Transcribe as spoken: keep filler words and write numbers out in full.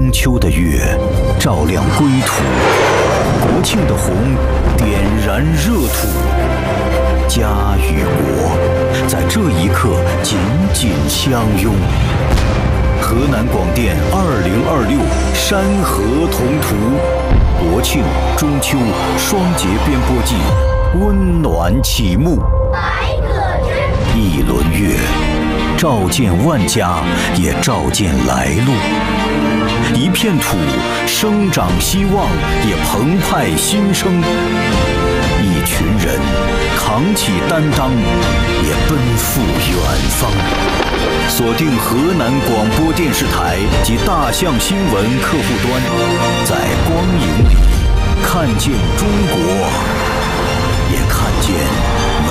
中秋的月照亮归途，国庆的红点燃热土。家与国在这一刻紧紧相拥。河南广电二零二六山河同途，国庆、中秋双节编播季温暖启幕。 百舸之一轮月，照见万家，也照见来路。一片土，生长希望，也澎湃新生。一群人，扛起担当，也奔赴远方。锁定河南广播电视台及大象新闻客户端，在光影里看见中国，也看见